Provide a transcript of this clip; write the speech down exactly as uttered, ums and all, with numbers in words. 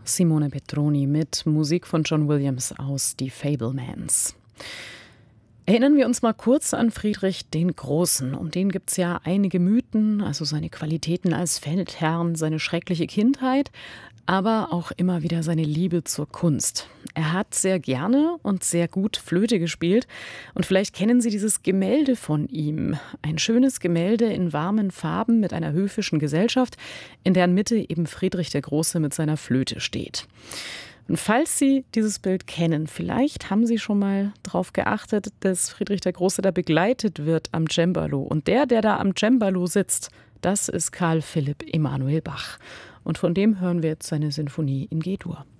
Simone Petroni mit Musik von John Williams aus Die Fabelmans. Erinnern wir uns mal kurz an Friedrich den Großen. Um den gibt es ja einige Mythen, also seine Qualitäten als Feldherrn, seine schreckliche Kindheit, aber auch immer wieder seine Liebe zur Kunst. Er hat sehr gerne und sehr gut Flöte gespielt und vielleicht kennen Sie dieses Gemälde von ihm. Ein schönes Gemälde in warmen Farben mit einer höfischen Gesellschaft, in deren Mitte eben Friedrich der Große mit seiner Flöte steht. Und falls Sie dieses Bild kennen, vielleicht haben Sie schon mal darauf geachtet, dass Friedrich der Große da begleitet wird am Cembalo. Und der, der da am Cembalo sitzt, das ist Karl Philipp Emanuel Bach. Und von dem hören wir jetzt seine Sinfonie in G-Dur.